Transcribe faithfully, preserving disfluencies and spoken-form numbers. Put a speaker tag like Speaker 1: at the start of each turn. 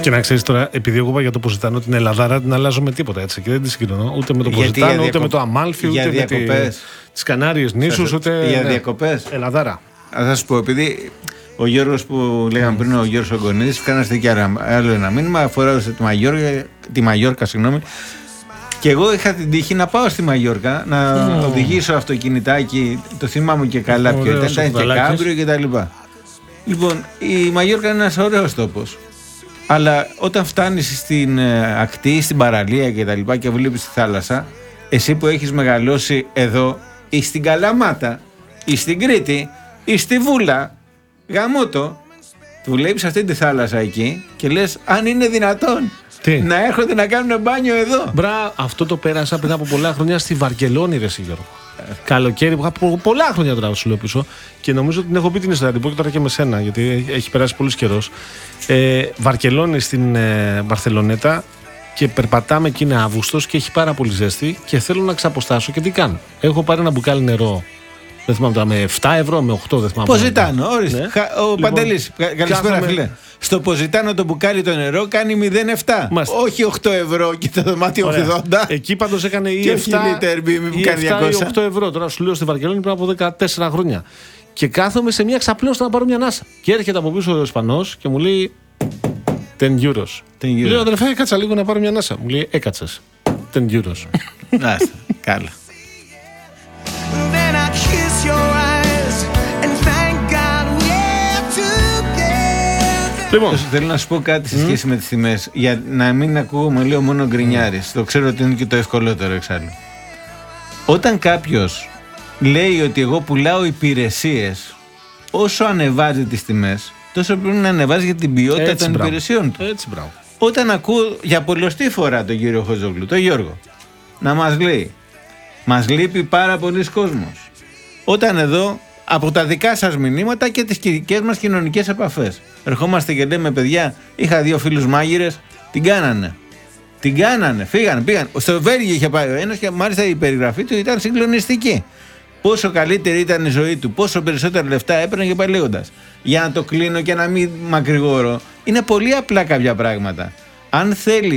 Speaker 1: Και να ξέρεις τώρα, επειδή εγώ είπα για το Ποσιτάνο, την Ελλαδάρα την αλλάζω με τίποτα έτσι. Και δεν τη συγκρινώ ούτε με το Ποσιτάνο, ούτε διακοπ... με το Αμάλφι, ούτε με τις Κανάριες νήσους, ούτε.
Speaker 2: Για διακοπές.
Speaker 1: Ελλαδάρα.
Speaker 2: Θα σας πω, επειδή ο Γιώργος που λέγαμε πριν, ο Γιώργος Ογκονίδης, κάναστε και άλλο ένα μήνυμα, αφορά τη Μαγιόρκα, τη Μαγιόρκα, συγγνώμη. Και εγώ είχα την τύχη να πάω στη Μαγιόρκα, να mm. οδηγήσω αυτοκινητάκι, το θυμάμαι και καλά ποιο ήταν, ήταν και κάμπριο και τα λοιπά. Λοιπόν, η Μαγιόρκα είναι ένας ωραίος τόπος. Αλλά όταν φτάνεις στην ακτή, στην παραλία και τα λοιπά και βλέπεις τη θάλασσα, εσύ που έχεις μεγαλώσει εδώ ή στην Καλαμάτα ή στην Κρήτη ή στη Βούλα, γαμώτο, βλέπεις αυτή τη θάλασσα εκεί και λες αν είναι δυνατόν. Τι? Να έρχονται να κάνουν μπάνιο εδώ.
Speaker 1: Μπρα, αυτό το πέρασα πριν από πολλά χρόνια στη Βαρκελόνη, ρε Γιώργο. Ε. Καλοκαίρι που είχα πολλά χρόνια τώρα, σου λέω πίσω. Και νομίζω ότι την έχω πει την ιστορία, την πω και τώρα και με σένα, γιατί έχει περάσει πολύ καιρό. Ε, Βαρκελόνη στην ε, Μπαρσελονέτα και περπατάμε και είναι Αύγουστος και έχει πάρα πολύ ζέστη και θέλω να ξαποστάσω και τι κάνω. Έχω πάρει ένα μπουκάλι νερό. Δεν θυμάμαι τώρα, με επτά ευρώ, με οκτώ, δεν θυμάμαι.
Speaker 2: Ποζιτάνο, ορίστε. Ναι. Ο λοιπόν, Παντελής, καλησπέρα κάθαμε... φίλε. Στο Ποζιτάνο το μπουκάλι το νερό κάνει μηδέν κόμμα επτά. Μάλιστα. Όχι οκτώ ευρώ και το δωμάτιο ογδόντα.
Speaker 1: Εκεί πάντως έκανε ή επτά ή οκτώ ευρώ. Τώρα σου λέω στη Βαρκελόνη πριν από δεκατέσσερα χρόνια. Και κάθομαι σε μια ξαπλώστρα να πάρω μια ανάσα. Και έρχεται από πίσω ο Ισπανός και μου λέει δέκα euros. Λέω αδερφέ, κάτσα λίγο να πάρω μια ανάσα. Μου λέει έκατσες. δέκα euros.
Speaker 2: Άστε, καλά. Λοιπόν, θέλω να σου πω κάτι σε σχέση mm. με τις τιμές, για να μην ακούγομαι λίγο μόνο γκρινιάρης. Mm. Το ξέρω ότι είναι και το ευκολότερο εξάλλου. Όταν κάποιος λέει ότι εγώ πουλάω υπηρεσίες, όσο ανεβάζει τις τιμές, τόσο πρέπει να ανεβάζει για την ποιότητα έτσι, των μπράβο. υπηρεσιών του.
Speaker 1: Έτσι, μπράβο.
Speaker 2: Όταν ακούω για πολλοστή φορά τον κύριο Χοζόγλου, τον Γιώργο, να μας λέει, μας λείπει πάρα πολλοί κόσμος. Όταν εδώ, από τα δικά σας μηνύματα και τις δικές μας κοινωνικές επαφές, ερχόμαστε και λέμε, παιδιά, είχα δύο φίλους μάγειρες, την κάνανε. Την κάνανε, φύγανε, πήγαν. Στο Βέλγιο είχε πάει ο ένας και μάλιστα η περιγραφή του ήταν συγκλονιστική. Πόσο καλύτερη ήταν η ζωή του, πόσο περισσότερα λεφτά έπαιρνε και πάει λέγοντας. Για να το κλείνω και να μην μακρηγόρω, είναι πολύ απλά κάποια πράγματα. Αν θέλει